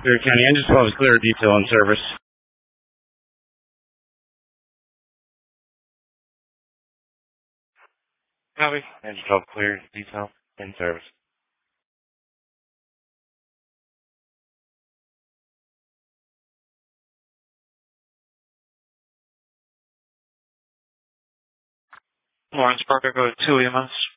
Clear County, engine 12 is clear, detail in service. Copy. Engine 12 clear, detail in service. Lawrence Parker, go to 2 EMS.